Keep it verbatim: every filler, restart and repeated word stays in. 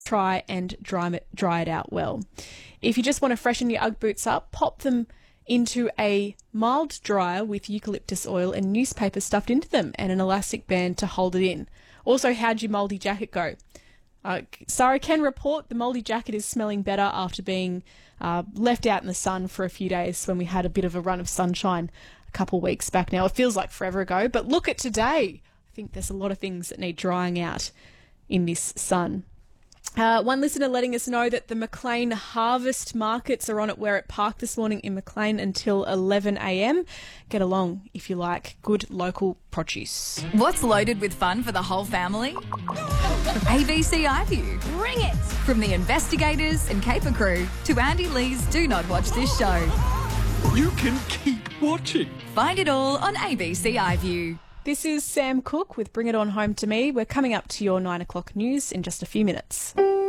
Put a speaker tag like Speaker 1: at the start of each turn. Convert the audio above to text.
Speaker 1: Try and dry it, dry it out well. If you just want to freshen your Ugg boots up, pop them into a mild dryer with eucalyptus oil and newspaper stuffed into them and an elastic band to hold it in. Also, how'd your mouldy jacket go? Uh, Sarah can report the mouldy jacket is smelling better after being uh, left out in the sun for a few days when we had a bit of a run of sunshine a couple of weeks back now. It feels like forever ago, but look at today. I think there's a lot of things that need drying out in this sun. Uh, one listener letting us know that the Maclean harvest markets are on at Werrett Park this morning in Maclean until eleven a m. Get along if you like good local produce.
Speaker 2: What's loaded with fun for the whole family? A B C iView. Bring it! From the investigators and caper crew to Andy Lee's Do Not Watch This Show.
Speaker 3: You can keep watching.
Speaker 2: Find it all on A B C iView.
Speaker 1: This is Sam Cooke with Bring It On Home to Me. We're coming up to your nine o'clock news in just a few minutes.